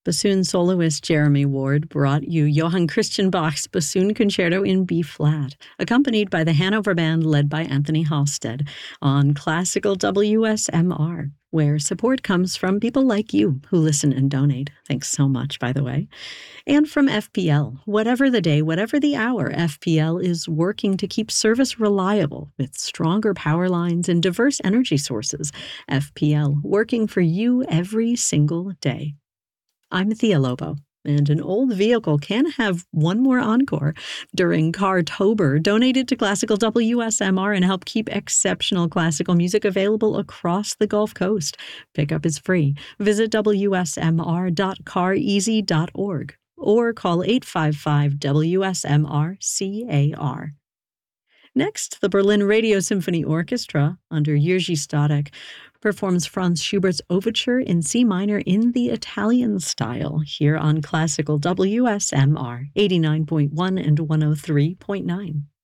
Bassoon soloist Jeremy Ward brought you Johann Christian Bach's Bassoon Concerto in B-flat, accompanied by the Hanover Band led by Anthony Halstead on Classical WSMR, where support comes from people like you who listen and donate. Thanks so much, by the way. And from FPL. Whatever the day, whatever the hour, FPL is working to keep service reliable with stronger power lines and diverse energy sources. FPL, working for you every single day. I'm Thea Lobo, and an old vehicle can have one more encore. During Cartober, donate it to Classical WSMR and help keep exceptional classical music available across the Gulf Coast. Pickup is free. Visit wsmr.careasy.org or call 855-WSMR-CAR. Next, the Berlin Radio Symphony Orchestra, under Jiří Stanek, performs Franz Schubert's Overture in C minor in the Italian style here on Classical WSMR 89.1 and 103.9.